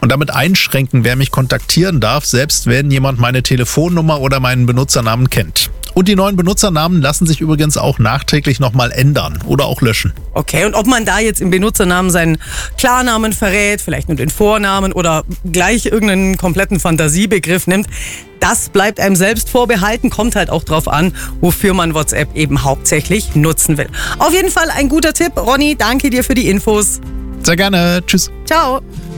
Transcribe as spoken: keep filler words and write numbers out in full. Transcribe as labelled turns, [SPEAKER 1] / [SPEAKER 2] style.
[SPEAKER 1] und damit einschränken, wer mich kontaktieren darf, selbst wenn jemand meine Telefonnummer oder meinen Benutzernamen kennt. Und die neuen Benutzernamen lassen sich übrigens auch nachträglich nochmal ändern oder auch löschen.
[SPEAKER 2] Okay, und ob man da jetzt im Benutzernamen seinen Klarnamen verrät, vielleicht nur den Vornamen oder gleich irgendeinen kompletten Fantasiebegriff nimmt, das bleibt einem selbst vorbehalten, kommt halt auch drauf an, wofür man WhatsApp eben hauptsächlich nutzen will. Auf jeden Fall ein guter Tipp. Ronny, danke dir für die Infos.
[SPEAKER 1] Sehr gerne. Tschüss.
[SPEAKER 2] Ciao.